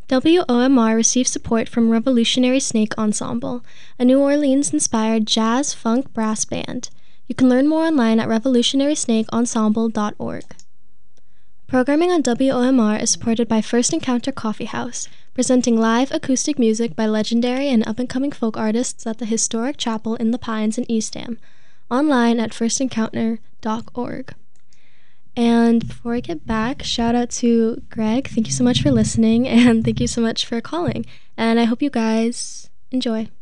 WOMR received support from Revolutionary Snake Ensemble, a New Orleans-inspired jazz funk brass band. You can learn more online at revolutionarysnakeensemble.org. Programming on WOMR is supported by First Encounter Coffee House, presenting live acoustic music by legendary and up-and-coming folk artists at the historic chapel in the Pines in Eastham, online at firstencounter.org. And before I get back, shout out to Greg. Thank you so much for listening, and thank you so much for calling. And I hope you guys enjoy.